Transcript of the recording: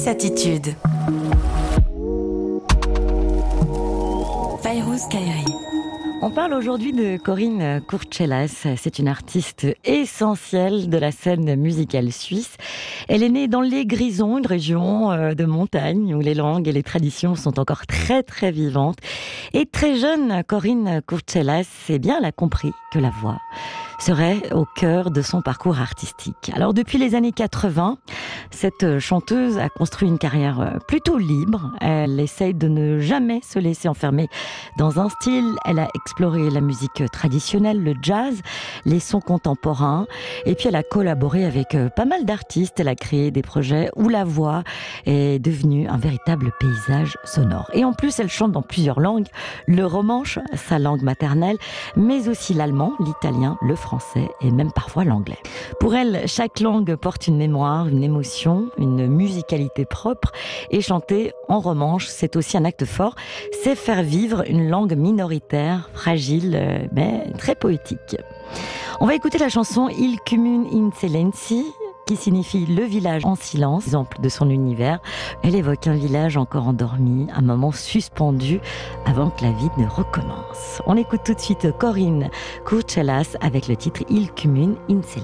Suisse Attitude. Fayrouz Kairi. On parle aujourd'hui de Corinne Courtelas. C'est une artiste essentielle de la scène musicale suisse. Elle est née dans les Grisons, une région de montagne où les langues et les traditions sont encore très très vivantes. Et très jeune, Corinne Courtelas, elle a compris que la voix serait au cœur de son parcours artistique. Alors depuis les années 80, cette chanteuse a construit une carrière plutôt libre. Elle essaye de ne jamais se laisser enfermer dans un style. Elle a exploré la musique traditionnelle, le jazz, les sons contemporains. Et puis elle a collaboré avec pas mal d'artistes. Elle a créé des projets où la voix est devenue un véritable paysage sonore. Et en plus, elle chante dans plusieurs langues. Le romanche, sa langue maternelle, mais aussi l'allemand, l'italien, le français et même parfois l'anglais. Pour elle, chaque langue porte une mémoire, une émotion, une musicalité propre. Et chanter en romanche, c'est aussi un acte fort. C'est faire vivre une langue minoritaire, fragile, mais très poétique. On va écouter la chanson Il Commun in Silenzi, qui signifie le village en silence, exemple de son univers. Elle évoque un village encore endormi, un moment suspendu avant que la vie ne recommence. On écoute tout de suite Corinne Courtelas avec le titre Il Commun in Silenzi.